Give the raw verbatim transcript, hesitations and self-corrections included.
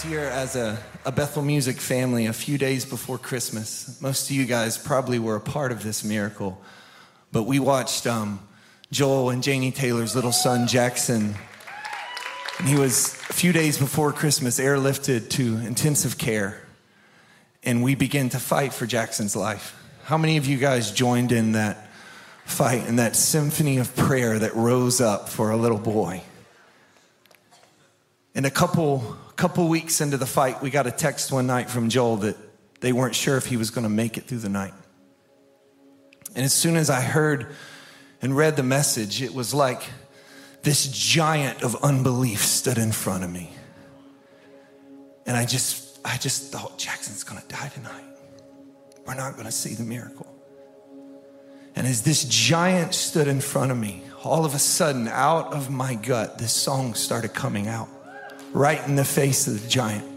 was here as a, a Bethel Music family a few days before Christmas. Most of you guys probably were a part of this miracle, but we watched um, Joel and Janie Taylor's little son, Jackson, and he was, a few days before Christmas, airlifted to intensive care, and we began to fight for Jackson's life. How many of you guys joined in that fight and that symphony of prayer that rose up for a little boy? And a couple couple weeks into the fight, we got a text one night from Joel that they weren't sure if he was going to make it through the night. And as soon as I heard and read the message, it was like this giant of unbelief stood in front of me. And I just, I just thought, Jackson's going to die tonight. We're not going to see the miracle. And as this giant stood in front of me, all of a sudden, out of my gut, this song started coming out. Right in the face of the giant.